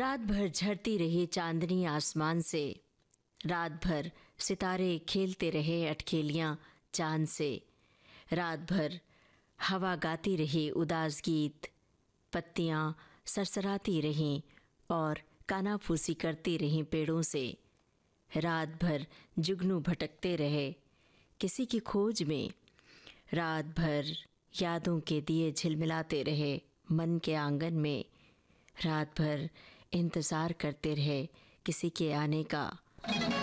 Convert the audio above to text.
रात भर झड़ती रही चांदनी आसमान से, रात भर सितारे खेलते रहे अटखेलियाँ चांद से, रात भर हवा गाती रही उदास गीत, पत्तियाँ सरसराती रहीं और कानाफूसी करती रहीं पेड़ों से, रात भर जुगनू भटकते रहे किसी की खोज में, रात भर यादों के दिए झिलमिलाते रहे मन के आंगन में, रात भर इंतज़ार करते रहे किसी के आने का।